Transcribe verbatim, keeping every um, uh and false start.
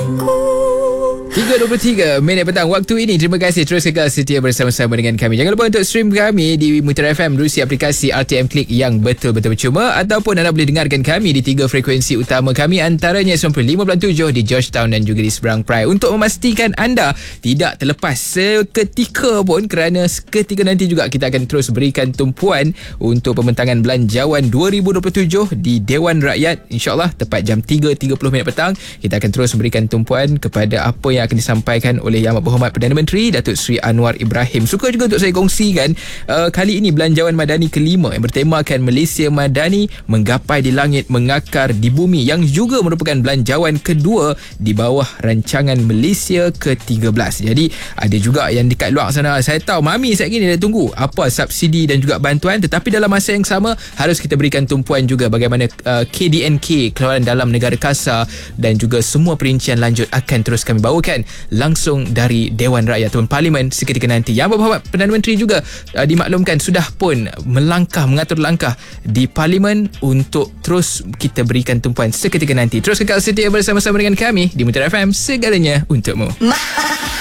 tiga dua puluh tiga minit petang waktu ini. Terima kasih terus kekal setia bersama-sama dengan kami. Jangan lupa untuk stream kami di Mutiara F M melalui aplikasi R T M Click yang betul-betul percuma, ataupun anda boleh dengarkan kami di tiga frekuensi utama kami, antaranya sembilan puluh lima perpuluhan tujuh di Georgetown dan juga di seberang Perai, untuk memastikan anda tidak terlepas seketika pun, kerana seketika nanti juga kita akan terus berikan tumpuan untuk pembentangan belanjawan dua ribu dua puluh tujuh di Dewan Rakyat. InsyaAllah tepat jam tiga tiga puluh minit petang kita akan terus berikan tumpuan kepada apa yang akan disampaikan oleh Yang Amat Berhormat Perdana Menteri Datuk Seri Anwar Ibrahim. Suka juga untuk saya kongsikan uh, kali ini belanjawan madani kelima yang bertemakan Malaysia Madani, menggapai di langit, mengakar di bumi, yang juga merupakan belanjawan kedua di bawah rancangan Malaysia ke tiga belas. Jadi ada juga yang dekat luar sana, saya tahu mami saat ini dah tunggu apa subsidi dan juga bantuan, tetapi dalam masa yang sama harus kita berikan tumpuan juga bagaimana uh, K D N K, Keluaran Dalam Negara Kasar, dan juga semua perincian lanjut akan terus kami bawakan langsung dari Dewan Rakyat ataupun Parlimen seketika nanti. Yang Berhormat Perdana Menteri juga uh, dimaklumkan sudah pun melangkah, mengatur langkah di Parlimen untuk terus kita berikan tumpuan seketika nanti. Terus kekal setia bersama-sama dengan kami di Mutiara F M, segalanya untukmu.